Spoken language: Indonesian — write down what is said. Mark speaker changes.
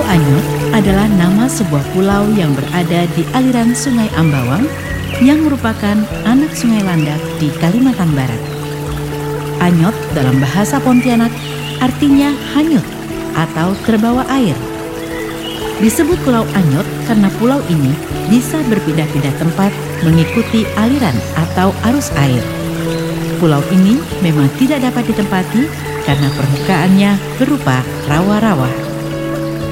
Speaker 1: Anyot adalah nama sebuah pulau yang berada di aliran Sungai Ambawang yang merupakan anak Sungai Landak di Kalimantan Barat. Anyot dalam bahasa Pontianak artinya hanyut atau terbawa air. Disebut Pulau Anyot karena pulau ini bisa berpindah-pindah tempat mengikuti aliran atau arus air. Pulau ini memang tidak dapat ditempati karena permukaannya berupa rawa-rawa.